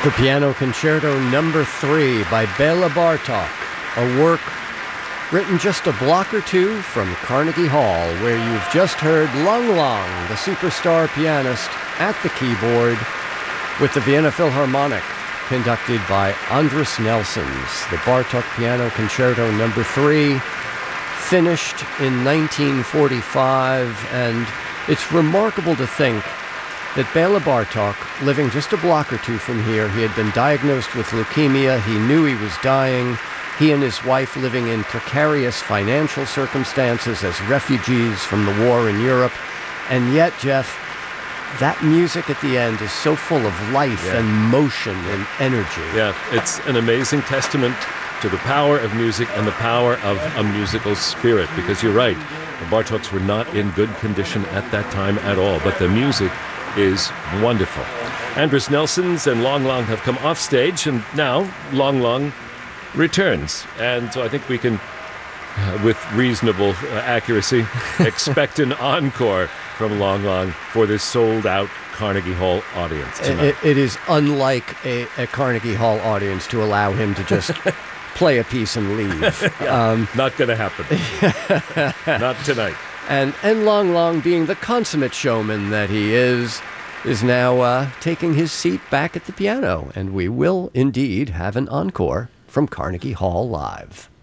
The Piano Concerto No. 3 by Bela Bartok, a work written just a block or two from Carnegie Hall, where you've just heard Lang Lang, the superstar pianist, at the keyboard with the Vienna Philharmonic, conducted by Andris Nelsons. The Bartok Piano Concerto No. 3, finished in 1945, and it's remarkable to think that Bela Bartok, living just a block or two from here, he had been diagnosed with leukemia, he knew he was dying, he and his wife living in precarious financial circumstances as refugees from the war in Europe, and yet, Jeff, that music at the end is so full of life and motion and energy. Yeah, it's an amazing testament to the power of music and the power of a musical spirit, because you're right, the Bartoks were not in good condition at that time at all, but the music is wonderful. Andris Nelsons and Lang Lang have come off stage, and now Lang Lang returns. And so I think we can, with reasonable accuracy, expect an encore from Lang Lang for this sold-out Carnegie Hall audience tonight. It is unlike a Carnegie Hall audience to allow him to just play a piece and leave. Not going to happen. Not tonight. And Lang Lang, being the consummate showman that he is now taking his seat back at the piano. And we will indeed have an encore from Carnegie Hall Live.